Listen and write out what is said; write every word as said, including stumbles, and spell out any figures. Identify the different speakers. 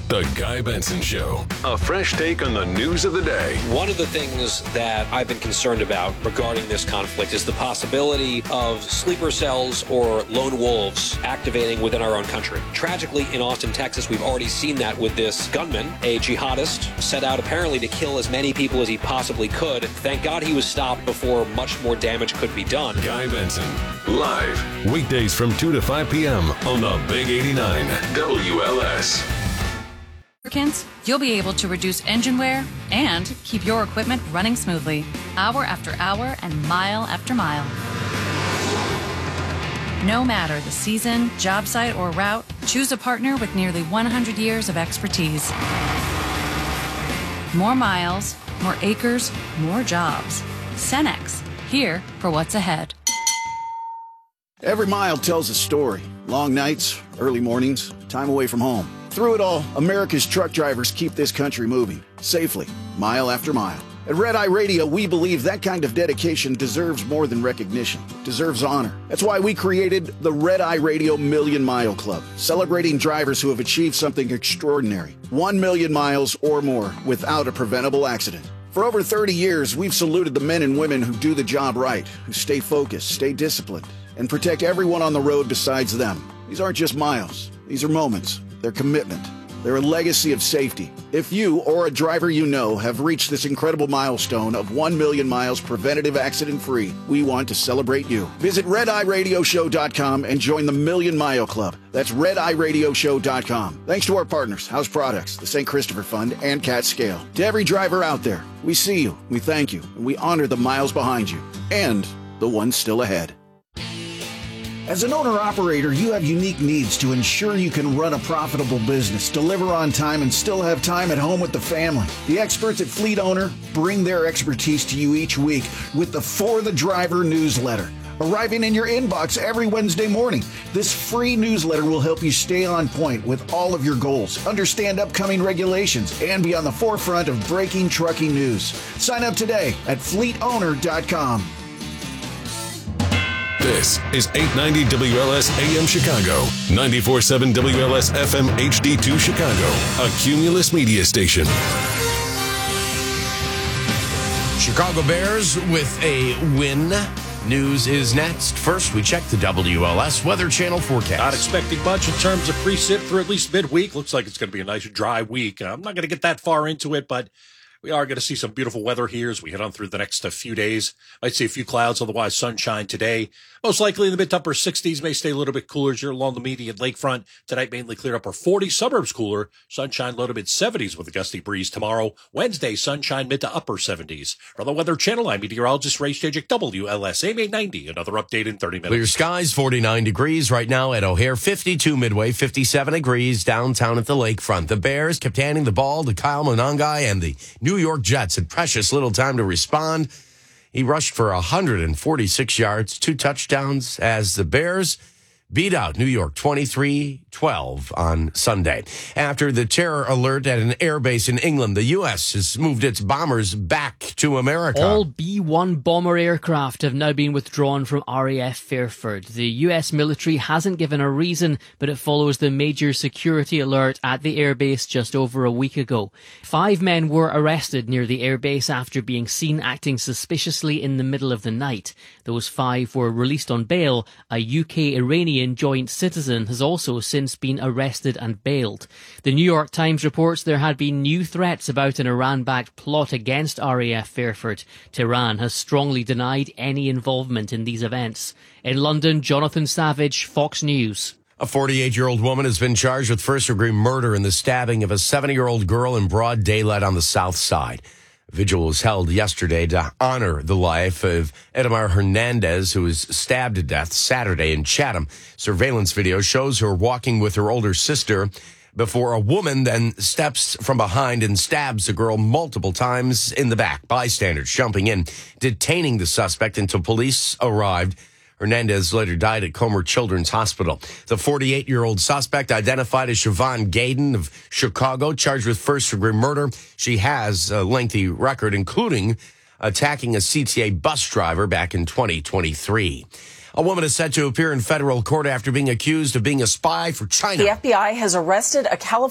Speaker 1: The Guy Benson Show. A fresh take on the news of the day.
Speaker 2: One of the things that I've been concerned about regarding this conflict is the possibility of sleeper cells or lone wolves activating within our own country. Tragically, in Austin, Texas, we've already seen that with this gunman, a jihadist, set out apparently to kill as many people as he possibly could. Thank God he was stopped before much more damage could be done.
Speaker 1: Guy Benson, live, weekdays from two to five p.m. on the Big eighty-nine W L S.
Speaker 3: You'll be able to reduce engine wear and keep your equipment running smoothly, hour after hour and mile after mile. No matter the season, job site, or route, choose a partner with nearly one hundred years of expertise. More miles, more acres, more jobs. Cenex, here for what's ahead.
Speaker 4: Every mile tells a story. Long nights, early mornings, time away from home. Through it all, America's truck drivers keep this country moving, safely, mile after mile. At Red Eye Radio, we believe that kind of dedication deserves more than recognition, deserves honor. That's why we created the Red Eye Radio Million Mile Club, celebrating drivers who have achieved something extraordinary. One million miles or more without a preventable accident. For over thirty years, we've saluted the men and women who do the job right, who stay focused, stay disciplined, and protect everyone on the road besides them. These aren't just miles. These are moments. They're commitment. They're a legacy of safety. If you or a driver you know have reached this incredible milestone of one million miles preventative accident-free, we want to celebrate you. Visit red eye radio show dot com and join the Million Mile Club. That's red eye radio show dot com. Thanks to our partners, House Products, the Saint Christopher Fund, and Cat Scale. To every driver out there, we see you, we thank you, and we honor the miles behind you and the ones still ahead. As an owner-operator, you have unique needs to ensure you can run a profitable business, deliver on time, and still have time at home with the family. The experts at Fleet Owner bring their expertise to you each week with the For the Driver newsletter, arriving in your inbox every Wednesday morning. This free newsletter will help you stay on point with all of your goals, understand upcoming regulations, and be on the forefront of breaking trucking news. Sign up today at fleet owner dot com.
Speaker 1: This is eight ninety W L S A M Chicago, ninety-four point seven W L S F M H D two Chicago, a Cumulus media station.
Speaker 5: Chicago Bears with a win. News is next. First, we check the W L S Weather Channel forecast.
Speaker 6: Not expecting much in terms of precip through at least midweek. Looks like it's going to be a nice dry week. I'm not going to get that far into it, but we are going to see some beautiful weather here as we head on through the next uh, few days. Might see a few clouds, otherwise sunshine today. Most likely in the mid to upper sixties, may stay a little bit cooler as you're along the median lakefront. Tonight, mainly clear upper forties, suburbs cooler. Sunshine low to mid seventies with a gusty breeze tomorrow. Wednesday, sunshine mid to upper seventies. From the Weather Channel, I'm meteorologist Ray Stajic, W L S A M eight ninety. Another update in thirty minutes.
Speaker 5: Clear skies, forty-nine degrees right now at O'Hare, fifty-two Midway, fifty-seven degrees downtown at the lakefront. The Bears kept handing the ball to Kyle Monangai, and the New York Jets had precious little time to respond. He rushed for one hundred forty-six yards, two touchdowns as the Bears beat out New York twenty-three twelve on Sunday. After the terror alert at an airbase in England, the U S has moved its bombers back to America.
Speaker 7: All B one bomber aircraft have now been withdrawn from R A F Fairford. The U S military hasn't given a reason, but it follows the major security alert at the airbase just over a week ago. Five men were arrested near the airbase after being seen acting suspiciously in the middle of the night. Those five were released on bail. A U K-Iranian joint citizen has also since been arrested and bailed. The New York Times reports there had been new threats about an Iran-backed plot against R A F Fairford. Tehran has strongly denied any involvement in these events. In London, Jonathan Savage, Fox News.
Speaker 5: A forty-eight-year-old woman has been charged with first-degree murder in the stabbing of a seventy-year-old girl in broad daylight on the South Side. A vigil was held yesterday to honor the life of Edmar Hernandez, who was stabbed to death Saturday in Chatham. Surveillance video shows her walking with her older sister before a woman then steps from behind and stabs the girl multiple times in the back. Bystanders jumping in, detaining the suspect until police arrived. Hernandez later died at Comer Children's Hospital. The forty-eight-year-old suspect, identified as Siobhan Gaden of Chicago, charged with first-degree murder. She has a lengthy record, including attacking a C T A bus driver back in twenty twenty-three. A woman is set to appear in federal court after being accused of being a spy for China.
Speaker 8: The F B I has arrested a California